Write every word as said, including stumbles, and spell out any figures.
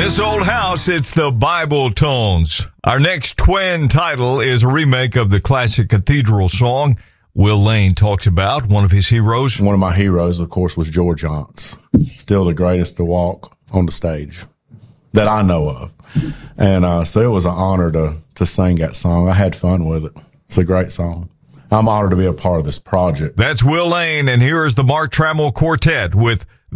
This old house, it's the Bible Tones. Our next twin title is a remake of the classic Cathedral song Will Lane talks about, one of his heroes. One of my heroes, of course, was George Younts. Still the greatest to walk on the stage that I know of. And uh, so it was an honor to, to sing that song. I had fun with it. It's a great song. I'm honored to be a part of this project. That's Will Lane, and here is the Mark Trammell Quartet with